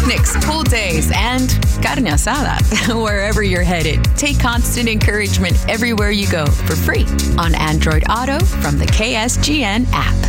picnics, pool days, and carne asada. Wherever you're headed, take Constant Encouragement everywhere you go for free on Android Auto from the KSGN app.